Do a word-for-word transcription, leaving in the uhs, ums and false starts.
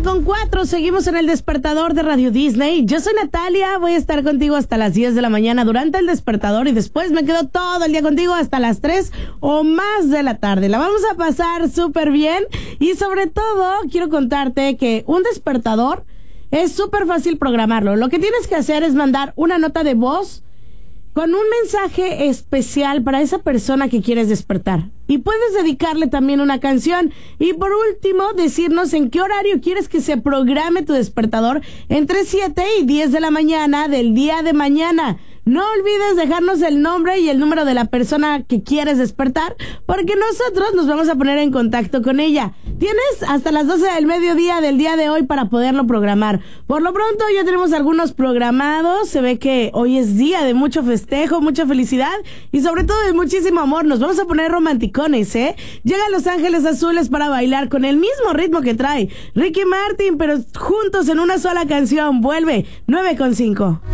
con cuatro, seguimos en el despertador de Radio Disney. Yo soy Natalia, voy a estar contigo hasta las diez de la mañana durante el despertador y después me quedo todo el día contigo hasta las tres o más de la tarde. La vamos a pasar súper bien y sobre todo quiero contarte que un despertador es súper fácil programarlo. Lo que tienes que hacer es mandar una nota de voz con un mensaje especial para esa persona que quieres despertar. Y puedes dedicarle también una canción. Y por último, decirnos en qué horario quieres que se programe tu despertador entre siete y diez de la mañana del día de mañana. No olvides dejarnos el nombre y el número de la persona que quieres despertar, porque nosotros nos vamos a poner en contacto con ella. Tienes hasta las doce del mediodía del día de hoy para poderlo programar. Por lo pronto ya tenemos algunos programados. Se ve que hoy es día de mucho festejo, mucha felicidad y sobre todo de muchísimo amor. Nos vamos a poner romanticones, ¿eh? Llegan Los Ángeles Azules para bailar con el mismo ritmo que trae Ricky Martin, pero juntos en una sola canción. Vuelve nueve con cinco.